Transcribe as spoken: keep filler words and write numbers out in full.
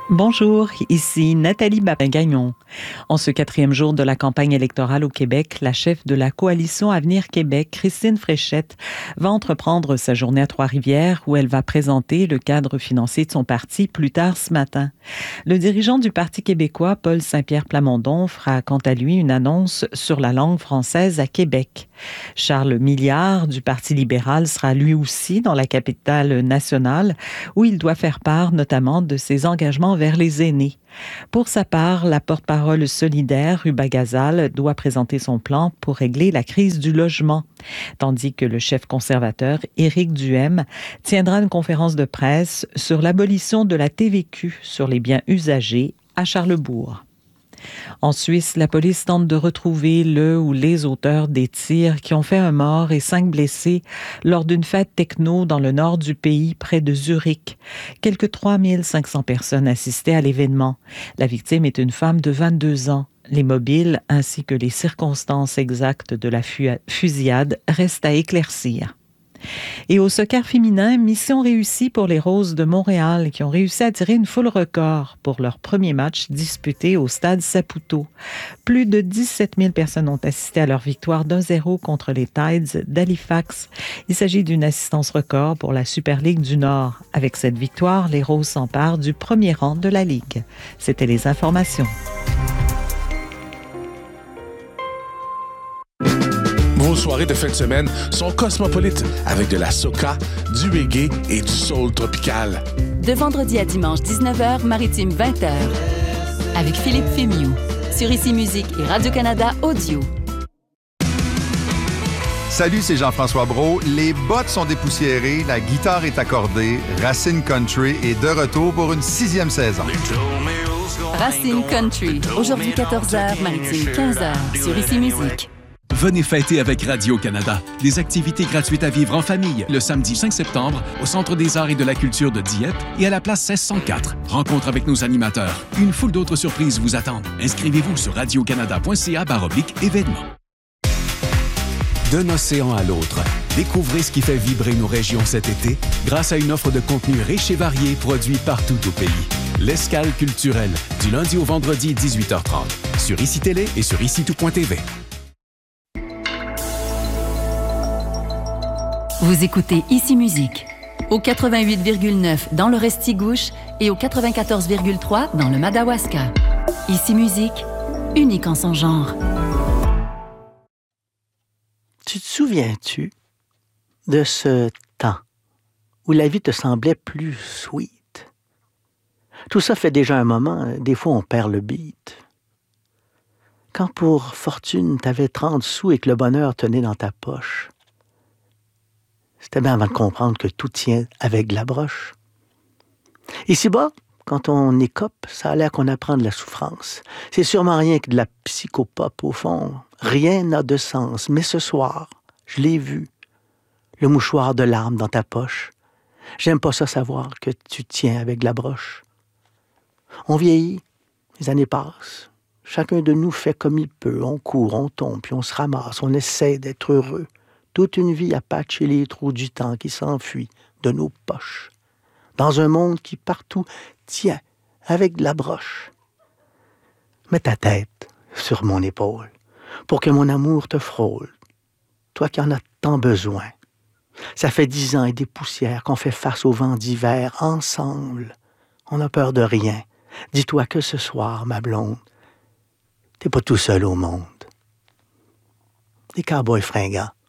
Bonjour, ici Nathalie Babin-Gagnon. En ce quatrième jour de la campagne électorale au Québec, la chef de la coalition Avenir Québec, Christine Fréchette, va entreprendre sa journée à Trois-Rivières où elle va présenter le cadre financier de son parti plus tard ce matin. Le dirigeant du Parti québécois, Paul Saint-Pierre Plamondon, fera quant à lui une annonce sur la langue française à Québec. Charles Milliard du Parti libéral sera lui aussi dans la capitale nationale où il doit faire part notamment de ses engagements vers les aînés. Pour sa part, la porte-parole solidaire, Ruba Gazal, doit présenter son plan pour régler la crise du logement, tandis que le chef conservateur, Éric Duhem, tiendra une conférence de presse sur l'abolition de la T V Q sur les biens usagés à Charlesbourg. En Suisse, la police tente de retrouver le ou les auteurs des tirs qui ont fait un mort et cinq blessés lors d'une fête techno dans le nord du pays, près de Zurich. Quelque trois mille cinq cents personnes assistaient à l'événement. La victime est une femme de vingt-deux ans. Les mobiles ainsi que les circonstances exactes de la fusillade restent à éclaircir. Et au soccer féminin, mission réussie pour les Roses de Montréal qui ont réussi à tirer une foule record pour leur premier match disputé au stade Saputo. Plus de dix-sept mille personnes ont assisté à leur victoire d'un zéro contre les Tides d'Halifax. Il s'agit d'une assistance record pour la Super Ligue du Nord. Avec cette victoire, les Roses s'emparent du premier rang de la Ligue. C'était les informations. Vos soirées de fin de semaine sont cosmopolites avec de la soca, du reggae et du soul tropical. De vendredi à dimanche dix-neuf heures, maritime vingt heures. Avec Philippe Fémiou. Sur Ici Musique et Radio-Canada Audio. Salut, c'est Jean-François Brault. Les bottes sont dépoussiérées, la guitare est accordée. Racine Country est de retour pour une sixième saison. Racine Country. Aujourd'hui quatorze heures, maritime quinze heures. Sur Ici Musique. Venez fêter avec Radio-Canada. Des activités gratuites à vivre en famille le samedi cinq septembre au Centre des arts et de la culture de Dieppe et à la place seize cent quatre. Rencontre avec nos animateurs. Une foule d'autres surprises vous attendent. Inscrivez-vous sur radiocanada.ca baroblique événements. D'un océan à l'autre, découvrez ce qui fait vibrer nos régions cet été grâce à une offre de contenu riche et varié produit partout au pays. L'Escale culturelle, du lundi au vendredi dix-huit heures trente. Sur Ici Télé et sur ici tout point t v. Vous écoutez Ici Musique, au quatre-vingt-huit virgule neuf dans le Restigouche et au quatre-vingt-quatorze virgule trois dans le Madawaska. Ici Musique, unique en son genre. Tu te souviens-tu de ce temps où la vie te semblait plus sweet? Tout ça fait déjà un moment, des fois on perd le beat. Quand pour fortune t'avais trente sous et que le bonheur tenait dans ta poche, c'était bien avant de comprendre que tout tient avec de la broche. Ici-bas, quand on écope, ça a l'air qu'on apprend de la souffrance. C'est sûrement rien que de la psychopop au fond. Rien n'a de sens. Mais ce soir, je l'ai vu, le mouchoir de larmes dans ta poche. J'aime pas ça savoir que tu tiens avec de la broche. On vieillit, les années passent. Chacun de nous fait comme il peut. On court, on tombe, puis on se ramasse. On essaie d'être heureux. Toute une vie à patcher les trous du temps qui s'enfuit de nos poches. Dans un monde qui partout tient avec de la broche. Mets ta tête sur mon épaule pour que mon amour te frôle. Toi qui en as tant besoin. Ça fait dix ans et des poussières qu'on fait face au vent d'hiver ensemble. On n'a peur de rien. Dis-toi que ce soir, ma blonde, t'es pas tout seul au monde. Les cowboys fringants